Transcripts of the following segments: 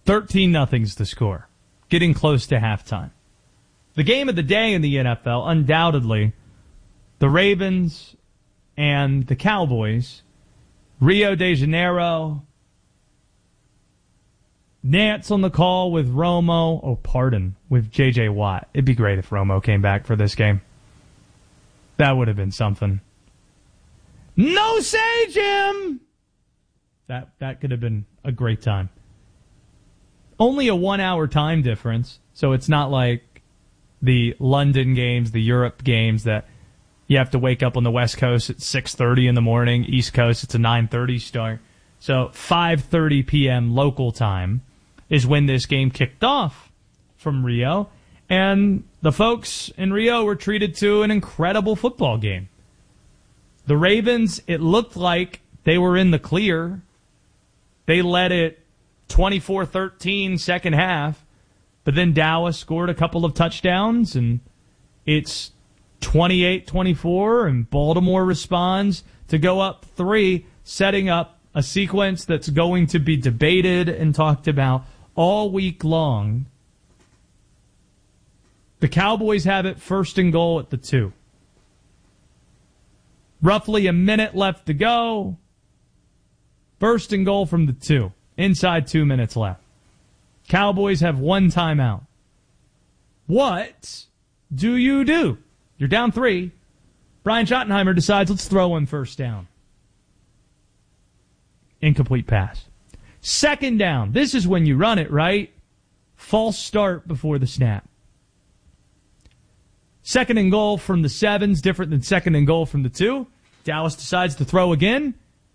13-0's the score. Getting close to halftime. The game of the day in the NFL, undoubtedly, the Ravens and the Cowboys. Rio de Janeiro. Nance on the call with Romo. Oh, pardon, with J.J. Watt. It'd be great if Romo came back for this game. That would have been something. No say, Jim! That could have been a great time. Only a 1 hour time difference, so it's not like the London games, the Europe games that you have to wake up on the West Coast at 6:30 in the morning. East Coast, it's a 9:30 start. So 5:30 p.m. local time is when this game kicked off from Rio. And the folks in Rio were treated to an incredible football game. The Ravens, it looked like they were in the clear. They led it 24-13 second half, but then Dallas scored a couple of touchdowns, and it's 28-24, and Baltimore responds to go up 3, setting up a sequence that's going to be debated and talked about all week long. The Cowboys have it first and goal at the 2. Roughly a minute left to go. First and goal from the 2. Inside 2 minutes left. Cowboys have 1 timeout. What do? You're down 3. Brian Schottenheimer decides, let's throw on first down. Incomplete pass. Second down. This is when you run it, right? False start before the snap. Second and goal from the 7's different than second and goal from the 2. Dallas decides to throw again.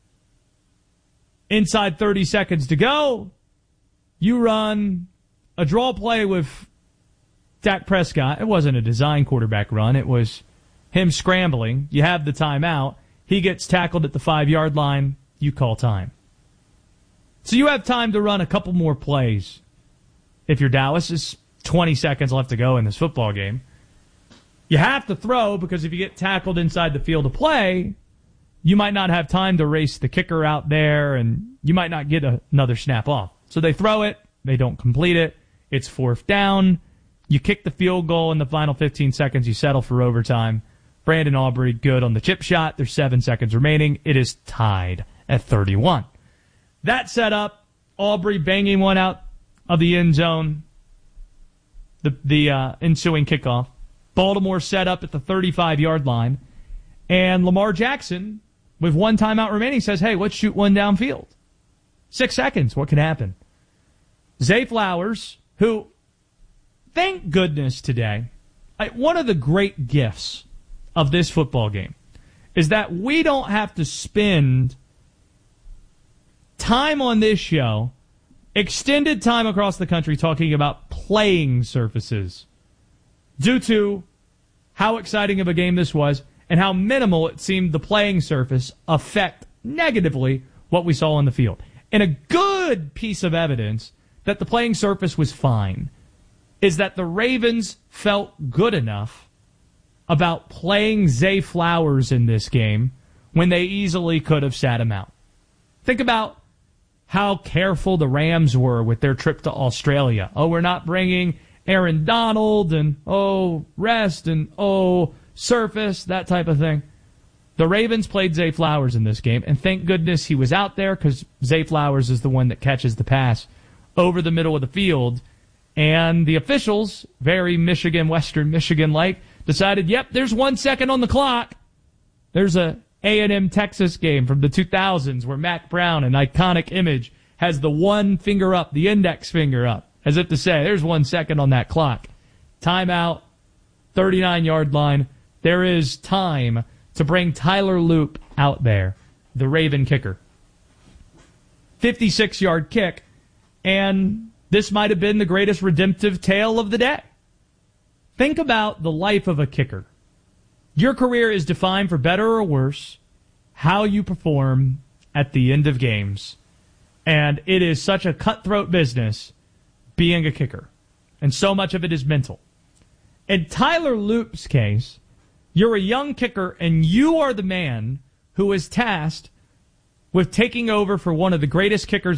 Inside 30 seconds to go. You run a draw play with Dak Prescott. It wasn't a design quarterback run. It was him scrambling. You have the timeout. He gets tackled at the 5-yard line. You call time. So you have time to run a couple more plays. If you're Dallas, it's 20 seconds left to go in this football game. You have to throw because if you get tackled inside the field of play, you might not have time to race the kicker out there, and you might not get another snap off. So they throw it. They don't complete it. It's 4th down. You kick the field goal in the final 15 seconds. You settle for overtime. Brandon Aubrey good on the chip shot. There's 7 seconds remaining. It is tied at 31. That set up, Aubrey banging one out of the end zone. The ensuing kickoff. Baltimore set up at the 35-yard line. And Lamar Jackson, with 1 timeout remaining, says, hey, let's shoot one downfield. 6 seconds. What can happen? Zay Flowers, who, thank goodness today, one of the great gifts of this football game is that we don't have to spend time on this show, extended time across the country, talking about playing surfaces due to how exciting of a game this was and how minimal it seemed the playing surface affect negatively what we saw on the field. And a good piece of evidence that the playing surface was fine is that the Ravens felt good enough about playing Zay Flowers in this game when they easily could have sat him out. Think about how careful the Rams were with their trip to Australia. Oh, we're not bringing Aaron Donald, and rest, and surface, that type of thing. The Ravens played Zay Flowers in this game, and thank goodness he was out there because Zay Flowers is the one that catches the pass over the middle of the field. And the officials, very Western Michigan-like, decided, yep, there's 1 second on the clock. There's a A&M Texas game from the 2000s where Mac Brown, an iconic image, has the one finger up, the index finger up, as if to say, there's 1 second on that clock. Timeout, 39-yard line. There is time to bring Tyler Loop out there, the Raven kicker. 56-yard kick, and this might have been the greatest redemptive tale of the day. Think about the life of a kicker. Your career is defined, for better or worse, how you perform at the end of games. And it is such a cutthroat business being a kicker. And so much of it is mental. In Tyler Loop's case, you're a young kicker and you are the man who is tasked with taking over for one of the greatest kickers